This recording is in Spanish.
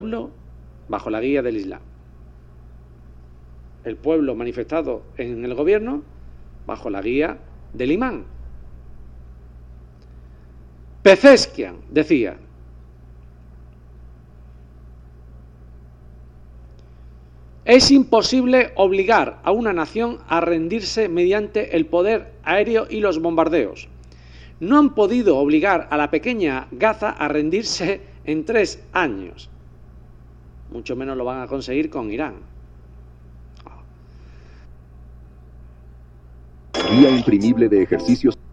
pueblo bajo la guía del Islam. El pueblo manifestado en el gobierno bajo la guía del imán. Pezeshkian decía: es imposible obligar a una nación a rendirse mediante el poder aéreo y los bombardeos. No han podido obligar a la pequeña Gaza a rendirse en 3 años. Mucho menos lo van a conseguir con Irán. Guía imprimible de ejercicios.